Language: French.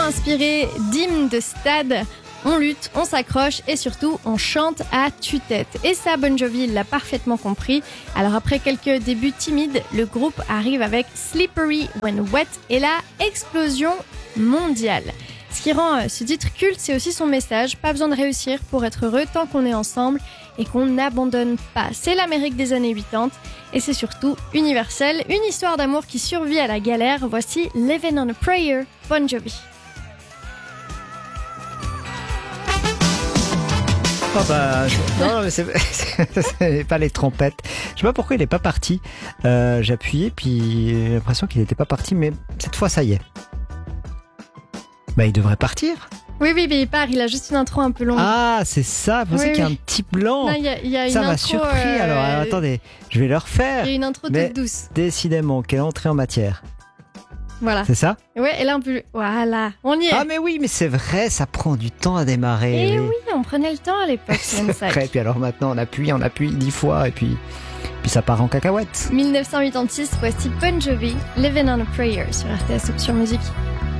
inspiré d'hymnes de stade. On lutte, on s'accroche et surtout on chante à tue-tête. Et ça, Bon Jovi l'a parfaitement compris. Alors après quelques débuts timides, le groupe arrive avec Slippery When Wet et la explosion mondiale. Ce qui rend ce titre culte, c'est aussi son message. Pas besoin de réussir pour être heureux tant qu'on est ensemble et qu'on n'abandonne pas. C'est l'Amérique des années 80 et c'est surtout universel. Une histoire d'amour qui survit à la galère. Voici Living on a Prayer, Bon Jovi. Oh bah, non, mais c'est pas les trompettes. Je sais pas pourquoi il est pas parti. J'ai appuyé, puis j'ai l'impression qu'il n'était pas parti, mais cette fois, ça y est. Bah, il devrait partir. Oui, mais il part, il a juste une intro un peu longue. Ah, c'est ça, vous savez qu'il y a un petit blanc. Non, il y a une ça m'a intro, surpris, alors attendez, je vais le refaire. Il y a une intro toute douce. Décidément, quelle entrée en matière. Voilà. C'est ça ? Ouais, et là on peut... Voilà, on y est. Ah mais oui, mais c'est vrai, ça prend du temps à démarrer. Et oui, on prenait le temps à l'époque. C'est vrai, puis alors maintenant on appuie 10 fois, et puis ça part en cacahuète. 1986, voici Bon Jovi, Living on a Prayer sur RTS Option Musique.